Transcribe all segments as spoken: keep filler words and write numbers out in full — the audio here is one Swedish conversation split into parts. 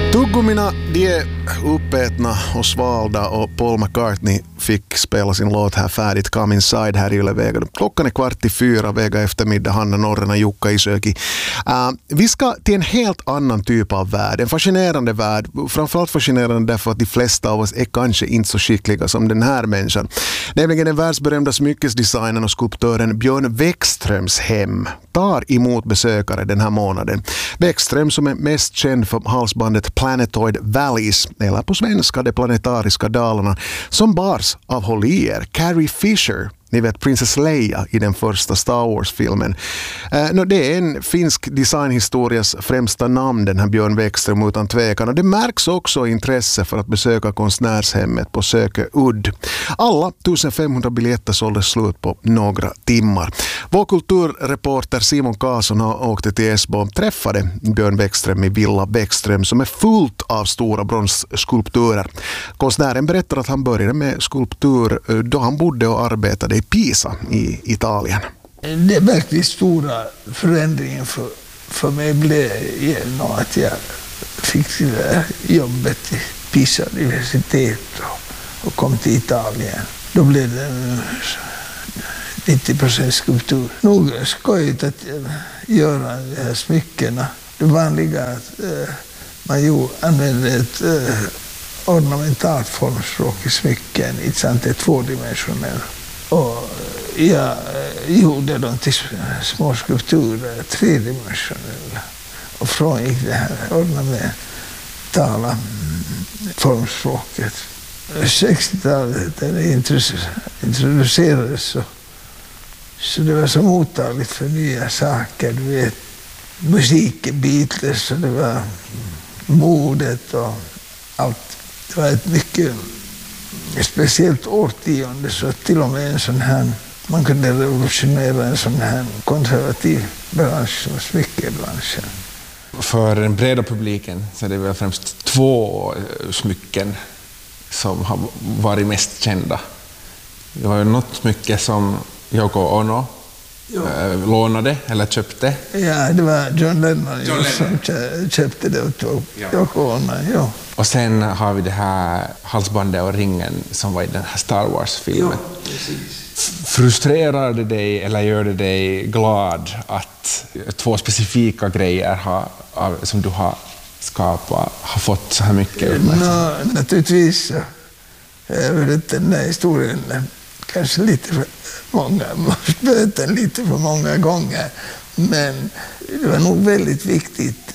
Tuggummina, de är uppätna och svalda och Paul McCartney fick spela sin låt här färdigt. Come Inside här i Yle-Vega. Klockan är kvart i fyra, Vega eftermiddag, Hanna Norrena, Jukka Isöki. Uh, vi ska till en helt annan typ av värld. En fascinerande värld. Framförallt fascinerande därför att de flesta av oss är kanske inte så skickliga som den här människan. Nämligen den världsberömda smyckesdesignern och skulptören Björn Wäckströms hem tar emot besökare den här månaden. Wäckström, som är mest känd för halsbandet Planetoid Valleys, eller på svenska de planetariska dalarna, som bars av Hollier, Carrie Fisher. Ni vet Princess Leia i den första Star Wars-filmen. Eh, no, det är en finsk designhistorias främsta namn, den här Björn Wäckström, utan tvekan. Och det märks också intresse för att besöka konstnärshemmet på Söke Udd. Alla femtonhundra biljetter såldes slut på några timmar. Vår kulturreporter Simon Karlsson har åkt till Esbo och träffade Björn Wäckström i Villa Wäckström, som är fullt av stora bronsskulpturer. Konstnären berättar att han började med skulptur då han bodde och arbetade i Pisa i Italien. Det verkligt stora förändringen för, för mig blev nog att jag fick det där jobbet i Pisa universitet och, och kom till Italien. Då blev det nittio procent skulptur. Nog skojigt att göra de här smyckena. Det vanliga att eh, man ju använde ett eh, ornamentalt formspråk i smycken, inte tvådimensionellt. Och jag gjorde dem till små skulpturer, tredimensionella. Och frångick det här ornamentala formspråket. sextiotalet när det introducerades så, så det var så mottagligt för nya saker. Du vet, musiken, Beatles, och det var modet och allt. Det var ett mycket ett speciellt årtionde, så till och med en sån här, man kunde revolutionera en sån här konservativ bransch som smyckebranschen. För den breda publiken så är det väl främst två smycken som har varit mest kända. Det var ju något smycke som Yoko Ono äh, lånade eller köpte. Ja, det var John Lennon, John Lennon. som köpte det och tog ja. Yoko Ono. Ja. Och sen har vi det här halsbandet och ringen som var i den här Star Wars-filmen. Ja, frustrerar det dig eller gör det dig glad att två specifika grejer har, som du har skapat har fått så här mycket uppmärksamhet? No, naturligtvis jag har hört den där historien kanske lite för många, måste berätta lite för många gånger, men det var nog väldigt viktigt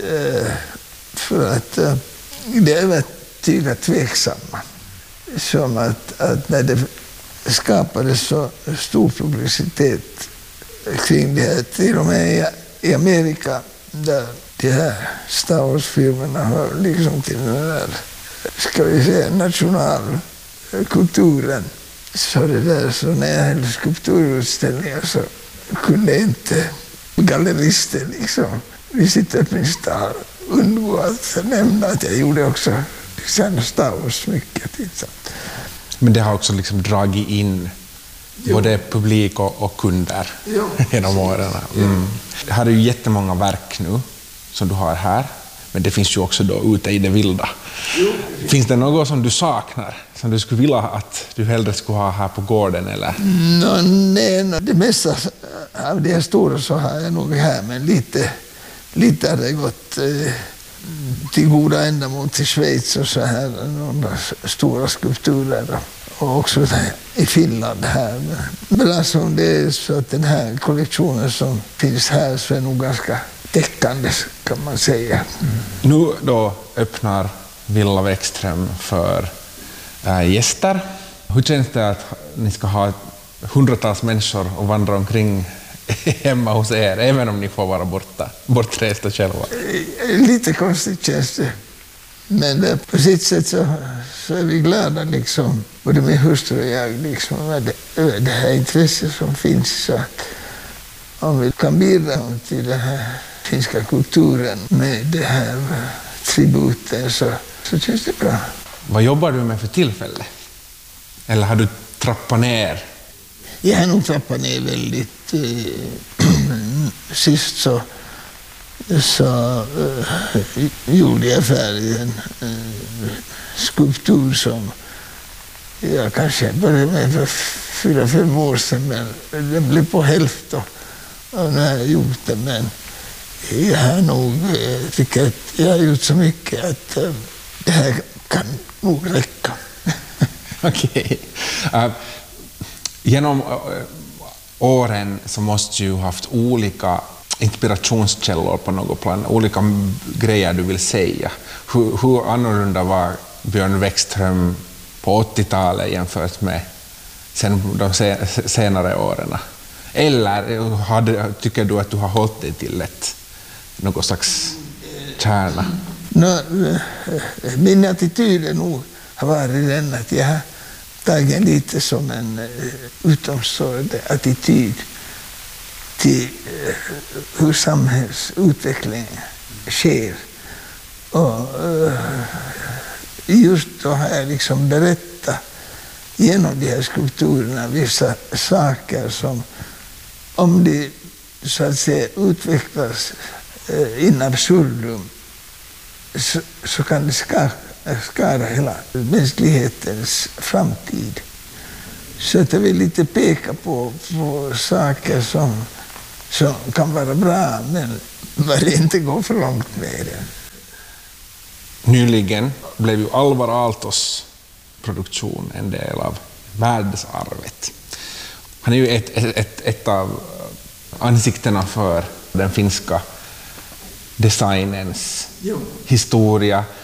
för att det är tydliga tveksamma. Som att, att när det skapades så stor publicitet kring det här, till och med i Amerika, där de här Star Wars-filmerna hör liksom till den där, ska vi säga, nationalkulturen. Så det där, så när jag hade skulpturutställningar så kunde inte gallerister liksom vid sitt öppningstal undgå att nämna att jag gjorde också liksom Star Wars mycket. Men det har också liksom dragit in jo. både publik och, och kunder jo, genom åren. Mm. Det här är ju jättemånga verk nu som du har här, men det finns ju också då ute i det vilda. Jo. Finns det något som du saknar, som du skulle vilja att du hellre skulle ha här på gården? Eller? No, nej, no, det mesta av det stora så har jag nog här, men lite, lite har det gått eh, till goda ändamål till Schweiz och så här, några stora skulpturer. Och också i Finland här. Men alltså det är så att den här kollektionen som finns här så är nog ganska täckande, kan man säga. Mm. Nu då öppnar Villa Wäckström för äh, gäster. Hur känns det att ni ska ha hundratals människor och vandra omkring hemma hos er, även om ni får vara borta, bortresta själva? Lite konstigt känns det. Men på sitt sätt så, så är vi glada, liksom, både min hustru och jag, liksom, över det, det här intresset som finns. Så att om vi kan bidra till den här finska kulturen med det här tributen så, så känns det bra. Vad jobbar du med för tillfälle? Eller har du trappat ner? Jag har nog trappat ner väldigt. Eh, sist så så uh, gjorde jag färdig en uh, skulptur som jag kanske började med för fyra, fem år sedan, men den blev på hälften av när jag gjort det. Men jag har nog, jag tycker att jag har gjort så mycket att uh, det här kan nog räcka. Okej. Okay. Uh, genom uh, åren så måste du ha haft olika inspirationskällor på något plan, olika grejer du vill säga. Hur, hur annorlunda var Björn Wäckström på åttiotalet jämfört med sen de senare åren? Eller hade, tycker du att du har hållit dig till ett, något slags kärna? No, min attityd är nog har varit den att jag har tagit lite som en utomstående attityd till hur samhällsutvecklingen sker. Och just då har jag liksom berättat genom de här skulpturerna vissa saker som om de så att säga utvecklas in absurdum så, så kan det skada, skada hela mänsklighetens framtid. Så att jag vill lite peka på, på saker som, som kan vara bra, men man inte går för långt med det. Nyligen blev ju Alvar Aaltos produktion en del av världsarvet. Han är ju ett, ett, ett av ansiktena för den finska designens jo. historia